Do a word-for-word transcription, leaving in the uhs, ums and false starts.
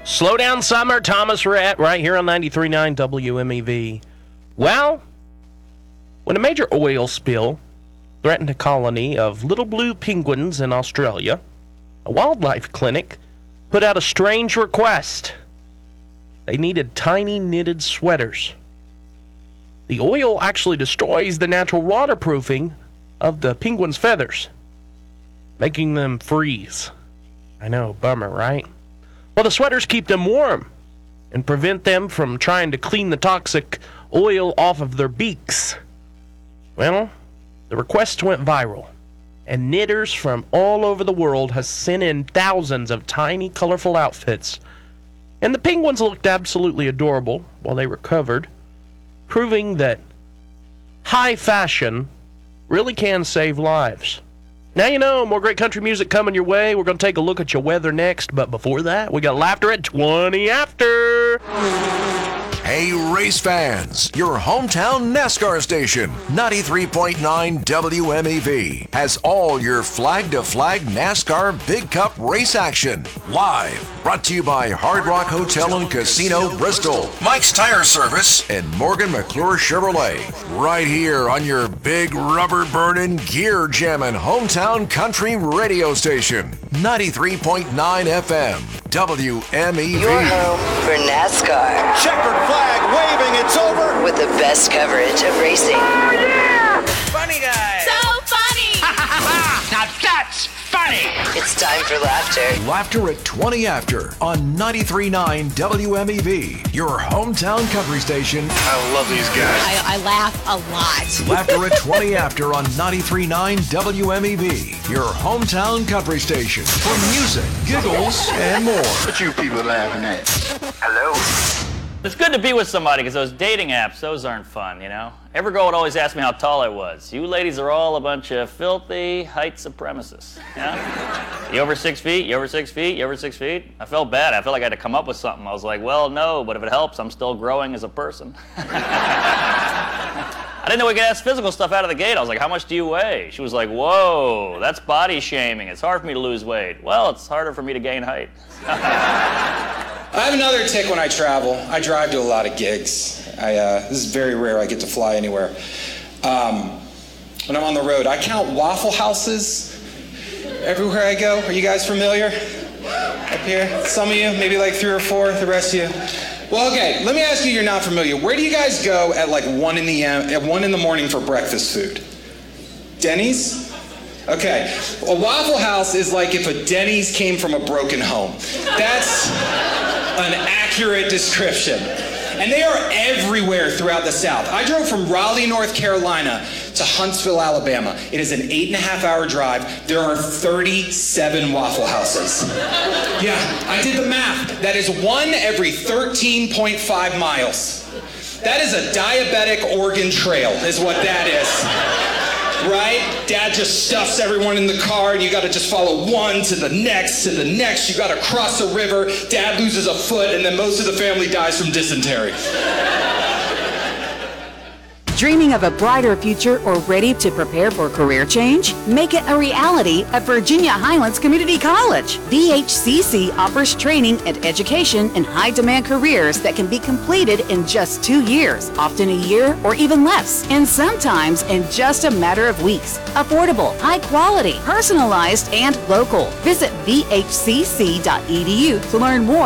Slow down summer, Thomas Rhett, right here on ninety-three point nine W M E V. Well, when a major oil spill threatened a colony of little blue penguins in Australia, a wildlife clinic put out a strange request. They needed tiny knitted sweaters. The oil actually destroys the natural waterproofing of the penguins' feathers, making them freeze. I know, bummer, right? Well, the sweaters keep them warm and prevent them from trying to clean the toxic oil off of their beaks. Well, the request went viral, and knitters from all over the world have sent in thousands of tiny, colorful outfits. And the penguins looked absolutely adorable while they recovered, proving that high fashion really can save lives. Now you know, more great country music coming your way. We're going to take a look at your weather next, but before that, we got Laughter at twenty after. Hey, race fans, your hometown NASCAR station, ninety-three point nine W M E V, has all your flag-to-flag NASCAR Big Cup race action. Live, brought to you by Hard Rock Hotel and Casino, Bristol, Mike's Tire Service, and Morgan McClure Chevrolet. Right here on your big rubber-burning, gear-jamming hometown country radio station, ninety-three point nine F M, W M E V. Your home for NASCAR. Checkered flag waving, it's over. With the best coverage of racing. Oh, yeah! Funny guy. So funny. Now that's funny. It's time for laughter. Laughter at twenty after on ninety-three point nine W M E V, your hometown country station. I love these guys. I, I laugh a lot. Laughter at twenty after on ninety-three point nine W M E V, your hometown country station. For music, giggles, and more. What you people laughing at? Hello? It's good to be with somebody because those dating apps, those aren't fun, you know? Every girl would always ask me how tall I was. You ladies are all a bunch of filthy height supremacists. Yeah? You over six feet? You over six feet? You over six feet? I felt bad. I felt like I had to come up with something. I was like, well, no, but if it helps, I'm still growing as a person. I didn't know we could ask physical stuff out of the gate. I was like, how much do you weigh? She was like, whoa, that's body shaming. It's hard for me to lose weight. Well, it's harder for me to gain height. I have another tick when I travel. I drive to a lot of gigs. I, uh, this is very rare I get to fly anywhere. Um, when I'm on the road, I count Waffle Houses everywhere I go. Are you guys familiar? Up here? Some of you, maybe like three or four, the rest of you. Well, okay, let me ask you, you're not familiar. Where do you guys go at like one in the, at one in the morning for breakfast food? Denny's? Okay, a Waffle House is like if a Denny's came from a broken home. That's an accurate description. And they are everywhere throughout the South. I drove from Raleigh, North Carolina to Huntsville, Alabama. It is an eight and a half hour drive. There are thirty-seven Waffle Houses. Yeah, I did the math. That is one every thirteen point five miles. That is a diabetic Oregon Trail, is what that is. Right? Dad just stuffs everyone in the car and you gotta just follow one to the next, to the next. You gotta cross a river, Dad loses a foot, and then most of the family dies from dysentery. Dreaming of a brighter future or ready to prepare for career change? Make it a reality at Virginia Highlands Community College. V H C C offers training and education in high-demand careers that can be completed in just two years, often a year or even less, and sometimes in just a matter of weeks. Affordable, high quality, personalized, and local. Visit V H C C dot E D U to learn more